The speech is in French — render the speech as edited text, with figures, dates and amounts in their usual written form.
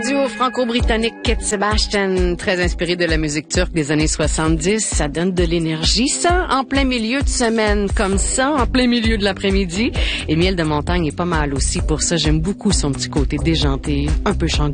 Duo franco-britannique Kit Sebastian, très inspiré de la musique turque des années 70. Ça donne de l'énergie, ça, en plein milieu de semaine, comme ça, en plein milieu de l'après-midi. Et Miel de montagne est pas mal aussi pour ça. J'aime beaucoup son petit côté déjanté, un peu chanté.